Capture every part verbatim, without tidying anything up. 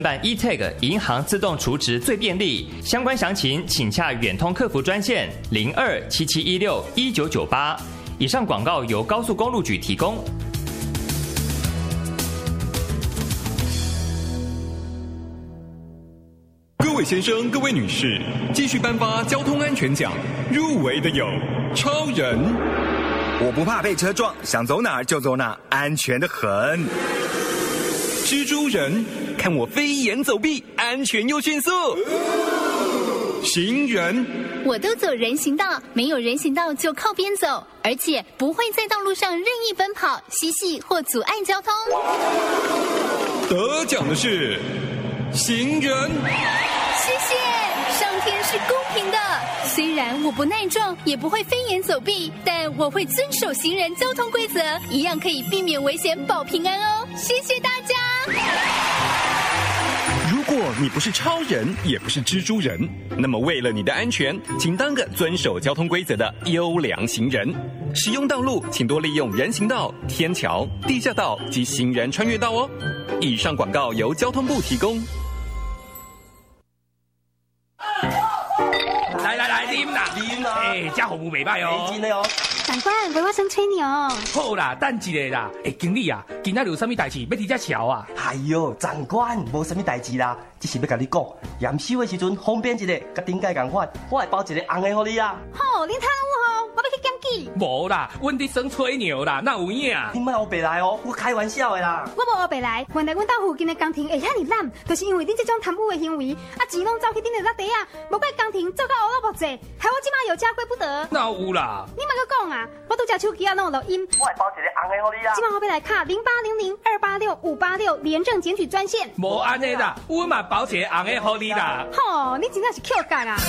版 eTag 银行自动储值最便利，相关详情请洽远通客服专线零二七七一六一九九八。以上广告由高速公路局提供。 各位先生、各位女士，继续颁发交通安全奖，入围的有超人， 我不怕被车撞，想走哪儿就走哪儿，安全的很。 蜘蛛人，看我飞檐走壁，安全又迅速。行人， 我都走人行道，没有人行道就靠边走，而且不会在道路上任意奔跑、嬉戏或阻碍交通。 得奖的是行人。 谢谢，上天是公平的。虽然我不耐撞，也不会飞檐走壁，但我会遵守行人交通规则，一样可以避免危险，保平安哦。谢谢大家。 如果你不是超人，也不是蜘蛛人，那么为了你的安全，请当个遵守交通规则的优良行人。使用道路请多利用人行道、天桥、地下道及行人穿越道哦。以上广告由交通部提供。 来来来，啉啦，啉啦！哎，这服务袂歹哦， 真的哦。 长官，陪我上吹牛。 好啦，等一下啦。哎，经理啊，今仔有啥物代志要伫遮瞧啊？ 哎呦，长官，无啥物代志啦，只是要甲你讲，验收的时阵方便一个，甲顶届共款，我会包一个红的互你啊。 好，你贪污吼，我要去检举。 无啦，阮伫耍吹牛啦，哪有影？ 你莫黑白来哦，我开玩笑的啦。 我无黑白来，原来阮兜附近的工程会遐尔烂，就是因为恁这种贪污的行为，啊钱拢走去恁的落地啊，无怪工程做到乌落木济，害我即马有家归不得。 哪有啦？ 你莫阁讲啊，我拄只手机啊拢有录音。 我会包一个红的互你啊。 即马后要来卡零八零零二八六五八六廉政检举专线。 无安尼啦，阮嘛包一个红的互你啦。 吼，你真正是 Q 感啊！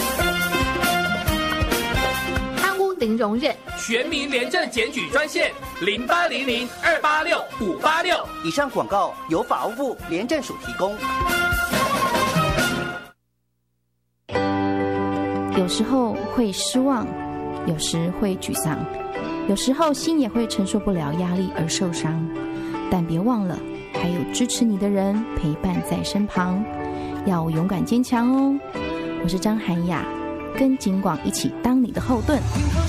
贪污零容忍， 全民廉政检举专线零八零零二八六五八六。 以上广告由法务部廉政署提供。 有时候会失望，有时会沮丧，有时候心也会承受不了压力而受伤，但别忘了还有支持你的人陪伴在身旁，要勇敢坚强哦。我是张涵雅，跟警广一起当你的后盾。